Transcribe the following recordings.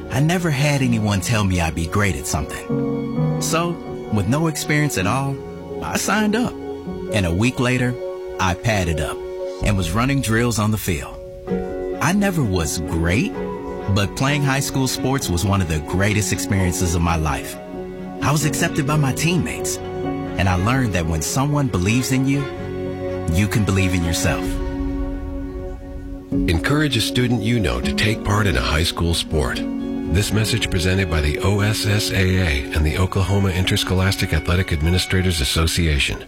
I never had anyone tell me I'd be great at something. So, with no experience at all, I signed up. And a week later, I padded up and was running drills on the field. I never was great, but playing high school sports was one of the greatest experiences of my life. I was accepted by my teammates, and I learned that when someone believes in you, you can believe in yourself. Encourage a student you know to take part in a high school sport. This message presented by the OSSAA and the Oklahoma Interscholastic Athletic Administrators Association.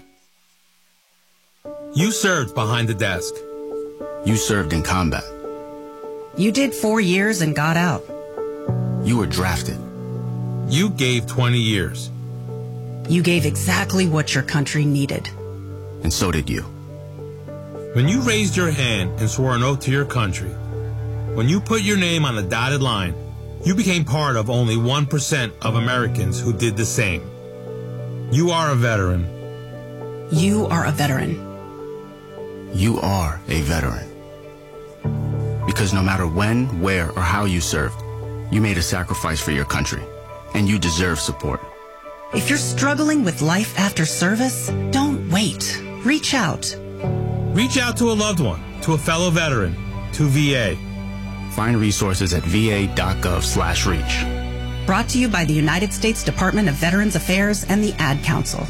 You served behind the desk. You served in combat. You did 4 years and got out. You were drafted. You gave 20 years. You gave exactly what your country needed. And so did you. When you raised your hand and swore an oath to your country, when you put your name on the dotted line, you became part of only 1% of Americans who did the same. You are a veteran. You are a veteran. You are a veteran. Because no matter when, where, or how you served, you made a sacrifice for your country, and you deserve support. If you're struggling with life after service, don't wait. Reach out. Reach out to a loved one, to a fellow veteran, to VA. Find resources at va.gov/reach. Brought to you by the United States Department of Veterans Affairs and the Ad Council.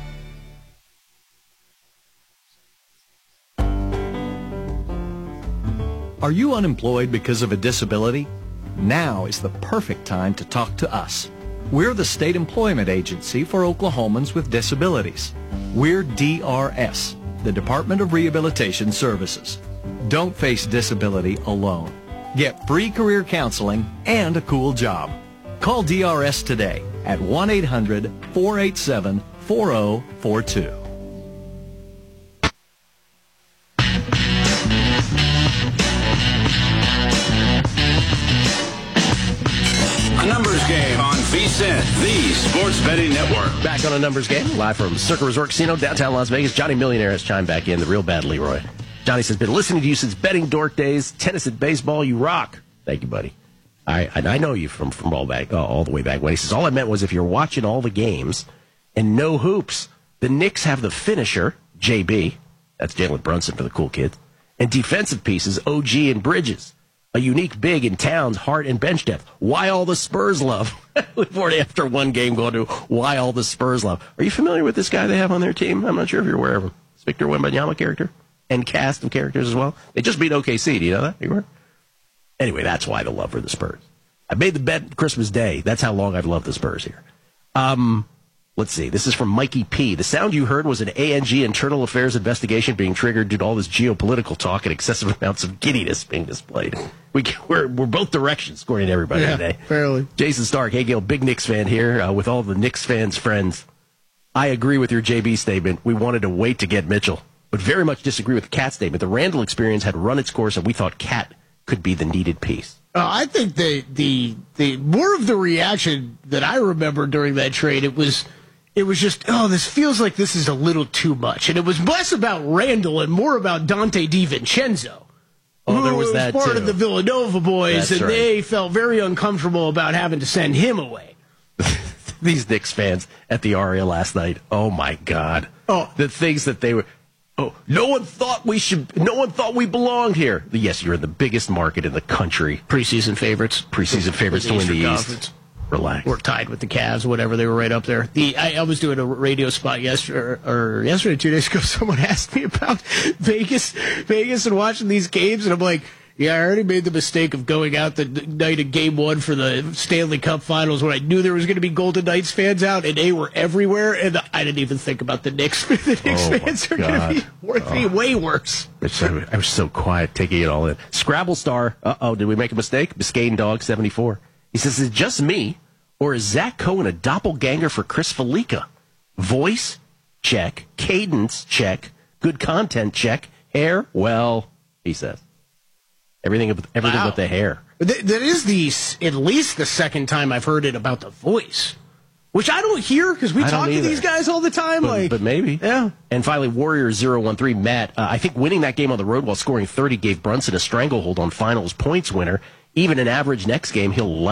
Are you unemployed because of a disability? Now is the perfect time to talk to us. We're the state employment agency for Oklahomans with disabilities. We're DRS, the Department of Rehabilitation Services. Don't face disability alone. Get free career counseling and a cool job. Call DRS today at 1-800-487-4042. A numbers game on VSiN, the Sports Betting Network. Back on a numbers game, live from Circa Resort Casino, downtown Las Vegas. Johnny Millionaire has chimed back in, the real bad Leroy. Johnny says, been listening to you since betting dork days, tennis and baseball, you rock. Thank you, buddy. I know you from all the way back when. He says, all I meant was if you're watching all the games and no hoops, the Knicks have the finisher, JB, that's Jalen Brunson for the cool kids, and defensive pieces, OG and Bridges. A unique big in Towns, Hart, and bench depth. Why all the Spurs love? We've already, after one game, going to why all the Spurs love. Are you familiar with this guy they have on their team? I'm not sure if you're aware of him. It's Victor Wembanyama character and cast of characters as well. They just beat OKC. Do you know that? You were? Anyway, that's why the love for the Spurs. I made the bet Christmas Day. That's how long I've loved the Spurs here. Let's see. This is from Mikey P. The sound you heard was an ANG internal affairs investigation being triggered due to all this geopolitical talk and excessive amounts of giddiness being displayed. We're both directions, according to everybody today. Fairly. Jason Stark, hey, Gail, big Knicks fan here with all the Knicks fans' friends. I agree with your JB statement. We wanted to wait to get Mitchell, but very much disagree with the Cat statement. The Randall experience had run its course, and we thought Cat could be the needed piece. I think the more of the reaction that I remember during that trade, it was just, this feels like this is a little too much. And it was less about Randall and more about Dante DiVincenzo. Oh, there was that, part too. of the Villanova boys, That's and right. they felt very uncomfortable about having to send him away. These Knicks fans at the Aria last night, oh, my God. Oh. The things that they were... Oh, no one thought we belonged here. Yes, you're in the biggest market in the country. Preseason favorites To win the East. Conference. Relax. We're tied with the Cavs, whatever. They were right up there. I was doing a radio spot yesterday, 2 days ago. Someone asked me about Vegas and watching these games, and I'm like, yeah, I already made the mistake of going out the night of Game 1 for the Stanley Cup Finals when I knew there was going to be Golden Knights fans out, and they were everywhere, and I didn't even think about the Knicks. The Knicks fans are going to be way worse. I was so quiet, taking it all in. Scrabble Star, did we make a mistake? Biscayne Dog 74. He says, is it just me, or is Zach Cohen a doppelganger for Chris Felica? Voice? Check. Cadence? Check. Good content? Check. Hair? Well, he says. Everything but the hair. That is at least the second time I've heard it about the voice, which I don't hear because we talk to these guys all the time. But maybe. Yeah. And finally, Warrior013, Matt, I think winning that game on the road while scoring 30 gave Brunson a stranglehold on finals points winner. Even an average next game, he'll